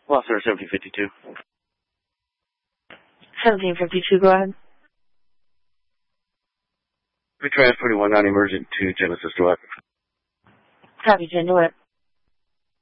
Lost Center 1752. 1752, go ahead. We transported 1 non-emergent to Genesis Direct. Copy, 10 to it.